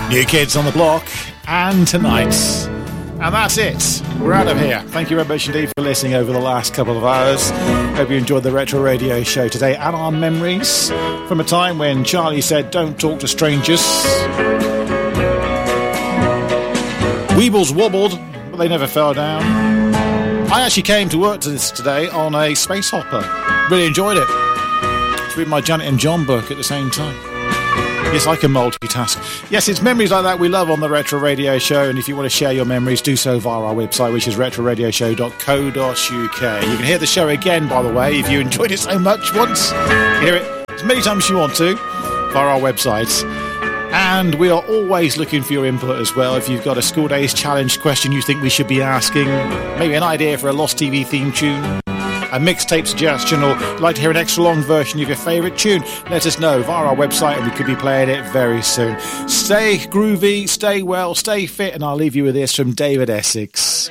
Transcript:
New Kids on the Block, and tonight. And that's it. We're out of here. Thank you very much indeed for listening over the last couple of hours. Hope you enjoyed the Retro Radio Show today and our memories from a time when Charlie said, don't talk to strangers. Weebles wobbled, but they never fell down. I actually came to work to this today on a space hopper. Really enjoyed it. It's reading my Janet and John book at the same time. Yes, I can multitask. Yes, it's memories like that we love on the Retro Radio Show, and if you want to share your memories, do so via our website, which is retroradioshow.co.uk. You can hear the show again, by the way, if you enjoyed it so much once. Hear it as many times as you want to via our website. And we are always looking for your input as well. If you've got a School Days Challenge question you think we should be asking, maybe an idea for a Lost TV theme tune, a mixtape suggestion, or you'd like to hear an extra long version of your favourite tune, let us know via our website and we could be playing it very soon. Stay groovy, stay well, stay fit, and I'll leave you with this from David Essex.